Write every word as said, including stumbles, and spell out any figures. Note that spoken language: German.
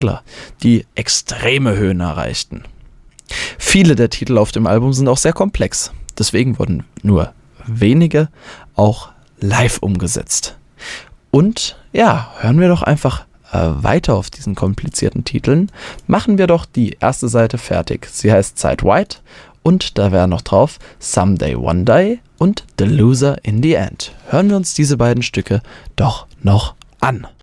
die extreme Höhen erreichten. Viele der Titel auf dem Album sind auch sehr komplex, deswegen wurden nur wenige auch live umgesetzt. Und ja, hören wir doch einfach äh, weiter auf diesen komplizierten Titeln. Machen wir doch die erste Seite fertig. Sie heißt Side White und da wäre noch drauf Someday One Day und The Loser in the End. Hören wir uns diese beiden Stücke doch noch an.